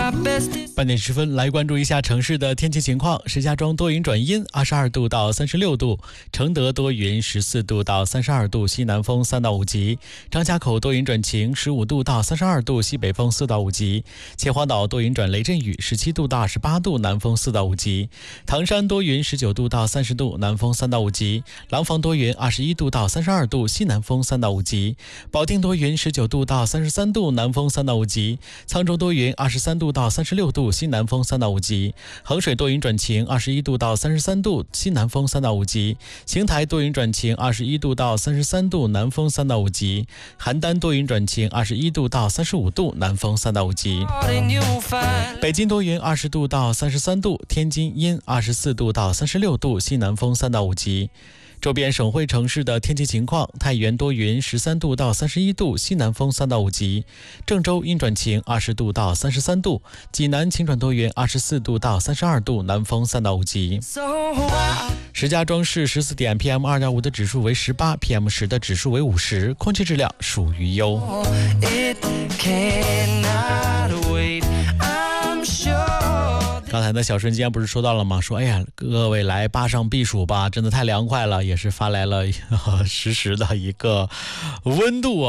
8点10分，来关注一下城市的天气情况。石家庄多云转阴，22度到36度；承德多云，14度到32度，西南风3到5级；张家口多云转晴，15度到32度，西北风4到5级；秦皇岛多云转雷阵雨，17度到28度，南风4到5级；唐山多云，19度到30度，南风3到5级；廊坊多云，21度到32度，西南风3到5级；保定多云，19度到33度，南风3到5级；沧州多云，23度到36度，西南风3到5级；衡水多云转晴，21度到33度，西南风3到5级；邢台多云转晴，21度到33度，南风3到5级；邯郸多云转晴，21度到35度，南风3到5级；北京多云，20度到33度，天津阴24度到36度，西南风3到5级。周边省会城市的天气情况：太原多云，13度到31度，西南风3到5级；郑州阴转晴，20度到33度；济南晴转多云，24度到32度，南风3到5级。石家庄市14点 PM2.5 的指数为18， PM10 的指数为50，空气质量属于优。刚才的小瞬间不是说到了吗？说哎呀，各位来坝上避暑吧，真的太凉快了，也是发来了实时的一个温度啊。